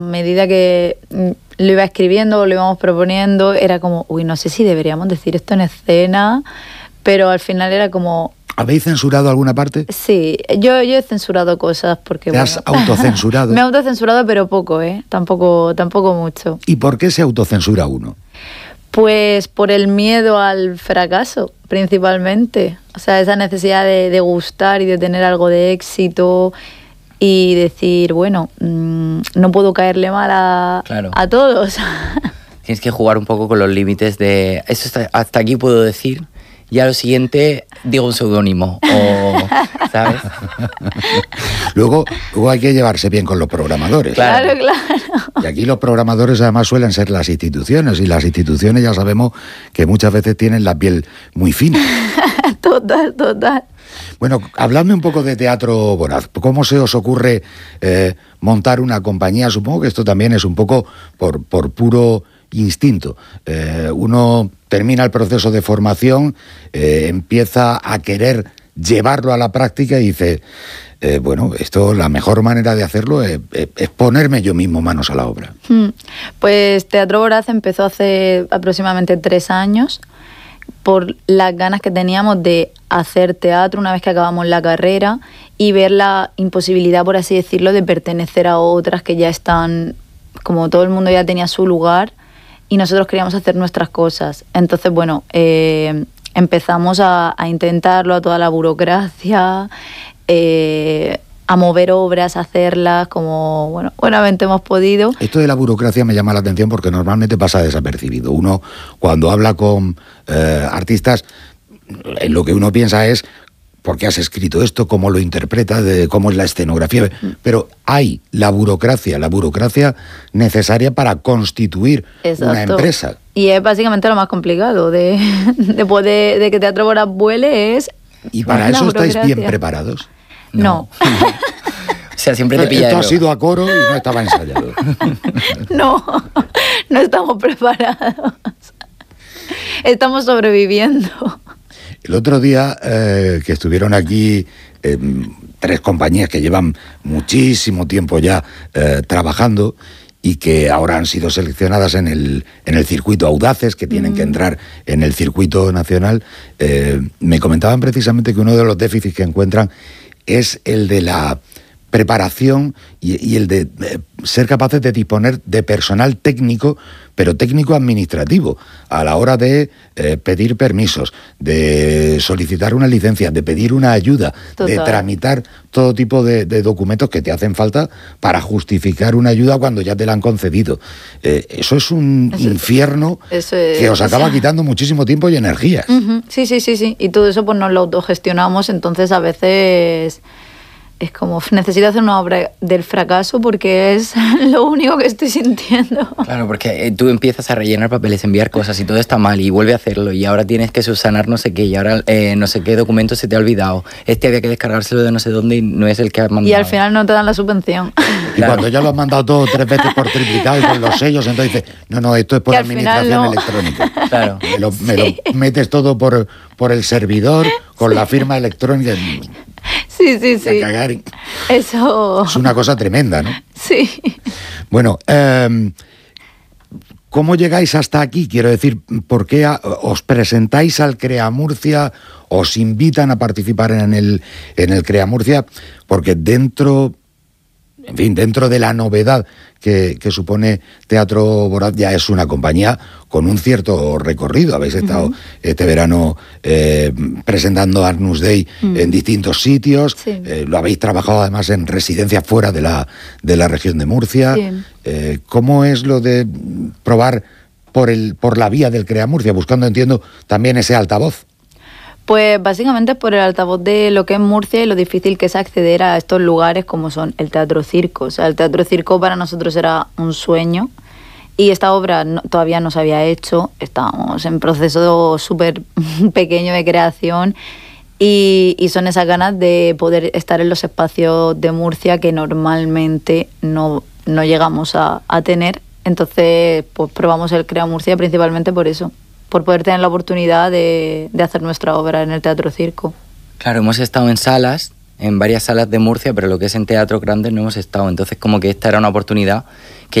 A medida que lo iba escribiendo, lo íbamos proponiendo, era como, uy, no sé si deberíamos decir esto en escena, pero al final era como... ¿Habéis censurado alguna parte? Sí, yo he censurado cosas porque... ¿Te has autocensurado? Me he autocensurado, pero poco, tampoco mucho. ¿Y por qué se autocensura uno? Pues por el miedo al fracaso, principalmente. O sea, esa necesidad de gustar y de tener algo de éxito y decir, bueno, no puedo caerle mal a todos. Tienes que jugar un poco con los límites de... Hasta aquí puedo decir, ya lo siguiente digo un seudónimo, ¿sabes? Luego hay que llevarse bien con los programadores. Claro. Y aquí los programadores además suelen ser las instituciones, y las instituciones ya sabemos que muchas veces tienen la piel muy fina. Total. Bueno, habladme un poco de Teatro Voraz. ¿Cómo se os ocurre montar una compañía? Supongo que esto también es un poco por puro instinto. Uno termina el proceso de formación, empieza a querer llevarlo a la práctica y dice, bueno, esto, la mejor manera de hacerlo es ponerme yo mismo manos a la obra. Pues Teatro Voraz empezó hace aproximadamente 3 años por las ganas que teníamos de hacer teatro una vez que acabamos la carrera y ver la imposibilidad, por así decirlo, de pertenecer a otras que ya están, como todo el mundo ya tenía su lugar y nosotros queríamos hacer nuestras cosas. Entonces, bueno, empezamos a intentarlo, a toda la burocracia, a mover obras, a hacerlas como buenamente hemos podido. Esto de la burocracia me llama la atención porque normalmente pasa desapercibido. Uno, cuando habla con artistas, lo que uno piensa es ¿por qué has escrito esto? ¿Cómo lo interpretas? ¿Cómo es la escenografía? Pero hay la burocracia necesaria para constituir una empresa. Y es básicamente lo más complicado de que Teatro Voraz vuele es... ¿Y para eso estáis bien preparados? No. O sea, siempre te pilla. Esto ha sido a coro y no estaba ensayado. No estamos preparados. Estamos sobreviviendo. El otro día que estuvieron aquí 3 compañías que llevan muchísimo tiempo ya trabajando y que ahora han sido seleccionadas en el circuito Audaces, que tienen que entrar en el circuito nacional, me comentaban precisamente que uno de los déficits que encuentran es el de la preparación y el de ser capaces de disponer de personal técnico, pero técnico administrativo, a la hora de pedir permisos, de solicitar una licencia, de pedir una ayuda, de tramitar todo tipo de documentos que te hacen falta para justificar una ayuda cuando ya te la han concedido. Eso es un infierno que os acaba quitando muchísimo tiempo y energías. Sí. Y todo eso pues nos lo autogestionamos, entonces a veces... Es como, necesito hacer una obra del fracaso porque es lo único que estoy sintiendo. Claro, porque tú empiezas a rellenar papeles, enviar cosas y todo está mal y vuelve a hacerlo y ahora tienes que subsanar no sé qué y ahora no sé qué documento se te ha olvidado. Había que descargárselo de no sé dónde y no es el que has mandado. Y al final no te dan la subvención. Y cuando ya lo has mandado todo 3 veces por triplicado y con los sellos, entonces dices, no, esto es por administración electrónica. Claro. Me lo metes todo por el servidor, con la firma electrónica. Sí. Eso es una cosa tremenda, ¿no? Sí. Bueno, ¿cómo llegáis hasta aquí? Quiero decir, ¿por qué os presentáis al Crea Murcia? ¿Os invitan a participar en el Crea Murcia? Porque dentro de la novedad que supone Teatro Voraz, ya es una compañía con un cierto recorrido. Habéis estado este verano presentando Agnus Dei en distintos sitios. Sí. Lo habéis trabajado además en residencias fuera de la región de Murcia. ¿Cómo es lo de probar por la vía del Crea Murcia, buscando, entiendo, también ese altavoz? Pues básicamente por el altavoz de lo que es Murcia y lo difícil que es acceder a estos lugares como son el Teatro Circo. O sea, el Teatro Circo para nosotros era un sueño y esta obra todavía no se había hecho. Estábamos en proceso súper pequeño de creación y son esas ganas de poder estar en los espacios de Murcia que normalmente no llegamos a tener. Entonces, pues probamos el Crea Murcia principalmente por eso, por poder tener la oportunidad de hacer nuestra obra en el Teatro Circo. Claro, hemos estado en salas en varias salas de Murcia, pero lo que es en teatros grandes no hemos estado. Entonces como que esta era una oportunidad que